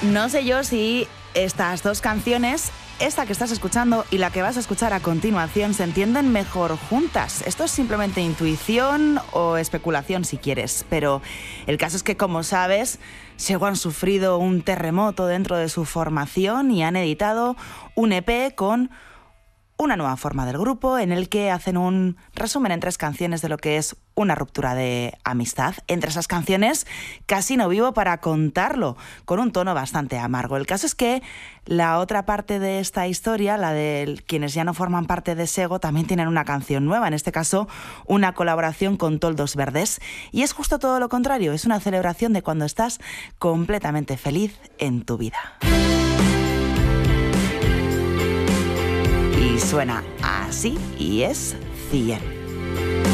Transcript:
No sé yo si estas dos canciones, esta que estás escuchando y la que vas a escuchar a continuación, se entienden mejor juntas. Esto es simplemente intuición o especulación si quieres, pero el caso es que, como sabes, Sego han sufrido un terremoto dentro de su formación y han editado un EP con una nueva forma del grupo en el que hacen un resumen en 3 canciones de lo que es una ruptura de amistad. Entre esas canciones, Casi no vivo para contarlo, con un tono bastante amargo. El caso es que la otra parte de esta historia, la de quienes ya no forman parte de Sego, también tienen una canción nueva, en este caso una colaboración con Toldos Verdes. Y es justo todo lo contrario, es una celebración de cuando estás completamente feliz en tu vida. Y suena así y es 100.